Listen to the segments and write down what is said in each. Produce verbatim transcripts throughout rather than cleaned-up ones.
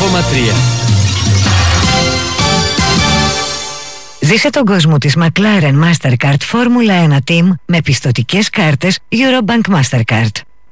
κόμμα τρία. Ζήσε τον κόσμο της McLaren Mastercard Formula ένα Team με πιστωτικές κάρτες Eurobank Mastercard.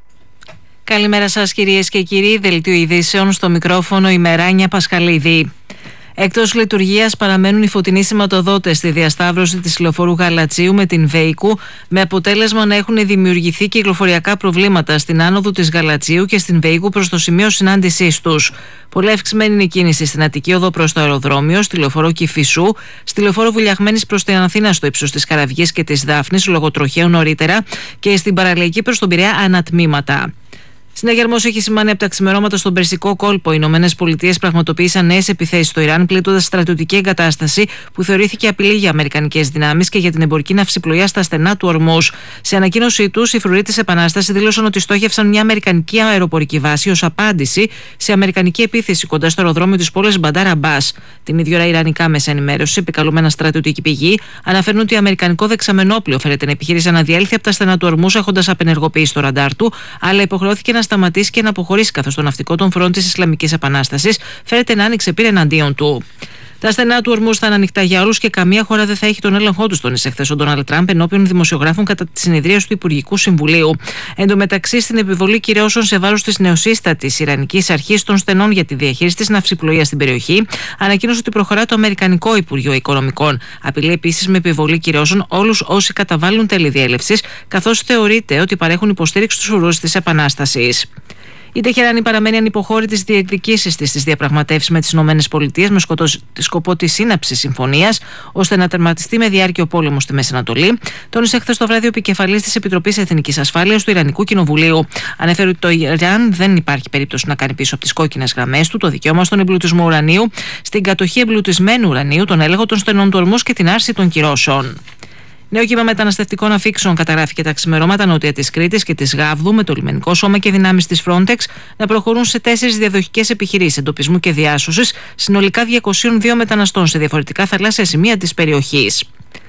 Καλημέρα σας κυρίες και κύριοι, δελτίο ειδήσεων, στο μικρόφωνο η Μεράνια Πασχαλίδη. Εκτός λειτουργίας παραμένουν οι φωτεινοί σηματοδότες στη διασταύρωση της λεωφορού Γαλατσίου με την Βέικου, με αποτέλεσμα να έχουν δημιουργηθεί κυκλοφοριακά προβλήματα στην άνοδο της Γαλατσίου και στην Βέικου προς το σημείο συνάντησής τους. Πολύ αυξημένη είναι η κίνηση στην Αττική Οδό προς το αεροδρόμιο, στη λεωφορώ Κηφισού, στη λεωφορώ Βουλιαγμένης προς την Αθήνα στο ύψος της Καραβιής και της Δάφνης, λόγω τροχαίου νωρίτερα, και στην παραλιακή προς τον Πειραιά ανατμήματα. Συναγερμός έχει σημάνει από τα ξημερώματα στον Περσικό κόλπο. Οι Ηνωμένες Πολιτείες πραγματοποίησαν νέες επιθέσεις στο Ιράν, πλήττοντας στρατιωτική εγκατάσταση που θεωρήθηκε απειλή για αμερικανικές δυνάμεις και για την εμπορική ναυσιπλοεία στα στενά του Ορμούζ. Σε ανακοίνωσή τους, οι φρουροί της Επανάστασης δήλωσαν ότι στόχευσαν μια αμερικανική αεροπορική βάση ως απάντηση σε αμερικανική επίθεση κοντά στο αεροδρόμιο της πόλης Μπαντάρ Αμπάς. Την ίδια ώρα, ιρανικά μέσα ενημέρωση, επικαλούμενα στρατιωτική πηγή, αναφέρουν ότι αμερικανικό δεξαμενόπλαιο φέρεται να επιχείρησε να διέλθει από τα στενά του Ορμούζ, έχοντας απενεργοποιήσει το ραντάρ του, αλλά υποχρεώθηκε να σταματήσει και να αποχωρήσει, καθώς το ναυτικό των φρών της Ισλαμικής Επανάστασης φέρεται να άνοιξε πύρα εναντίον του. Τα στενά του Ορμούζ θα είναι ανοιχτά για όλους και καμία χώρα δεν θα έχει τον έλεγχό του, τόνισε χθες ο Ντόναλντ Τραμπ ενώπιον δημοσιογράφων κατά τη συνεδρίαση του Υπουργικού Συμβουλίου. Εν τω μεταξύ, στην επιβολή κυρώσεων σε βάρος της νεοσύστατης Ιρανικής Αρχής των Στενών για τη διαχείριση της ναυσιπλοείας στην περιοχή, ανακοίνωσε ότι προχωρά το Αμερικανικό Υπουργείο Οικονομικών. Απειλεί επίσης με επιβολή κυρώσεων όλους όσοι καταβάλουν τέλη διέλευσης, καθώς θεωρείται ότι παρέχουν υποστήριξη στους φρουρούς της Επανάστασης. Η Τεχεράνη παραμένει ανυποχώρητη στις διεκδικήσεις της στις διαπραγματεύσεις με τις ΗΠΑ με σκοπό τη σύναψη συμφωνίας ώστε να τερματιστεί με διάρκεια ο πόλεμος στη Μέση Ανατολή, τόνισε χθες το βράδυ ο επικεφαλής της Επιτροπής Εθνικής Ασφάλειας του Ιρανικού Κοινοβουλίου. Ανέφερε ότι το Ιράν δεν υπάρχει περίπτωση να κάνει πίσω από τις κόκκινες γραμμές του το δικαίωμα στον εμπλουτισμό ουρανίου, στην κατοχή εμπλουτισμένου ουρανίου, τον έλεγχο των στενών του Ορμούζ και την άρση των κυρώσεων. Νέο κύμα μεταναστευτικών αφήξεων καταγράφηκε τα ξημερώματα νότια της Κρήτης και της Γάβδου, με το λιμενικό σώμα και δυνάμεις της Frontex να προχωρούν σε τέσσερις διαδοχικές επιχειρήσεις εντοπισμού και διάσωσης συνολικά διακοσίων δύο μεταναστών σε διαφορετικά θαλάσσια σημεία της περιοχής.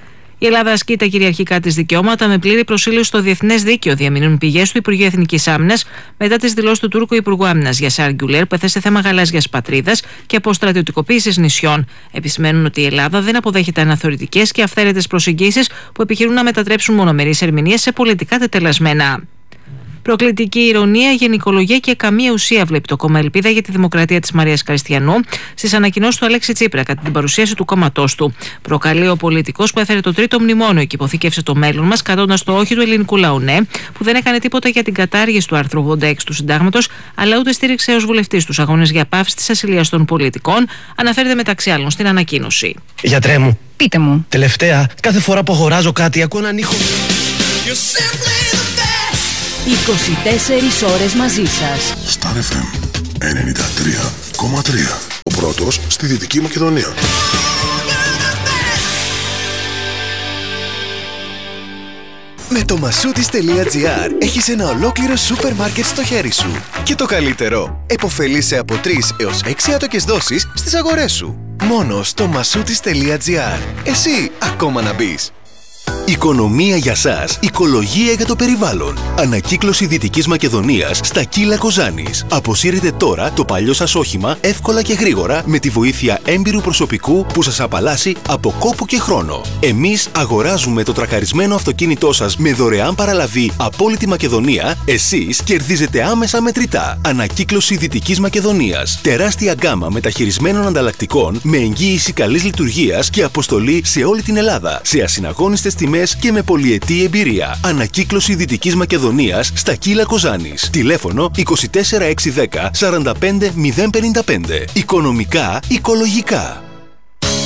Η Ελλάδα ασκεί τα κυριαρχικά της δικαιώματα με πλήρη προσήλωση στο διεθνές δίκαιο, διαμηνούν πηγές του Υπουργείου Εθνικής Άμυνας μετά τις δηλώσεις του Τούρκου Υπουργού Άμυνας Γιασάρ Γκουλέρ, που έθεσε θέμα γαλάζιας πατρίδας και αποστρατιωτικοποίησης νησιών. Επισημαίνουν ότι η Ελλάδα δεν αποδέχεται αναθεωρητικές και αυθαίρετες προσεγγίσεις που επιχειρούν να μετατρέψουν μονομερείς ερμηνείες σε πολιτικά τετελεσμένα. Προκλητική ηρωνία, γενικολογία και καμία ουσία βλέπει το κόμμα Ελπίδα για τη Δημοκρατία της Μαρίας Καριστιανού στις ανακοινώσεις του Αλέξη Τσίπρα κατά την παρουσίαση του κόμματός του. Προκαλεί ο πολιτικός που έφερε το τρίτο μνημόνιο και υποθήκευσε το μέλλον μας, κατώντας το όχι του ελληνικού λαού, ναι, που δεν έκανε τίποτα για την κατάργηση του άρθρου ογδόντα έξι του Συντάγματος, αλλά ούτε στήριξε ως βουλευτής τους αγώνες για πάυση της ασυλίας των πολιτικών, αναφέρεται μεταξύ άλλων στην ανακοίνωση. Γιατρέ μου, πείτε μου. Τελευταία, κάθε φορά που αγοράζω κάτι, ακούω έναν ήχο. είκοσι τέσσερις ώρες μαζί σας. Star εφ εμ ενενήντα τρία κόμμα τρία. Ο πρώτος στη Δυτική Μακεδονία. Με το masoutis.gr έχεις ένα ολόκληρο σούπερ μάρκετ στο χέρι σου. Και το καλύτερο, επωφελείσαι από τρεις έως έξι άτοκες δόσεις στις αγορές σου. Μόνο στο masoutis.gr. Εσύ ακόμα να μπεις. Οικονομία για σας, οικολογία για το περιβάλλον. Ανακύκλωση Δυτικής Μακεδονίας στα Κύλα Κοζάνης. Αποσύρετε τώρα το παλιό σας όχημα εύκολα και γρήγορα με τη βοήθεια έμπειρου προσωπικού που σας απαλλάσσει από κόπο και χρόνο. Εμείς αγοράζουμε το τρακαρισμένο αυτοκίνητό σας με δωρεάν παραλαβή από όλη τη Μακεδονία. Εσείς κερδίζετε άμεσα μετρητά. Ανακύκλωση Δυτικής Μακεδονίας. Τεράστια γκάμα μεταχειρισμένων ανταλλακτικών με εγγύηση καλής λειτουργίας και αποστολή σε όλη την Ελλάδα. Σε ασυναγώνιστες τιμές και με πολυετή εμπειρία. Ανακύκλωση Δυτικής Μακεδονίας στα Κύλα Κοζάνης. Τηλέφωνο είκοσι τέσσερα έξι δέκα σαράντα πέντε μηδέν πενήντα πέντε. Οικονομικά, οικολογικά.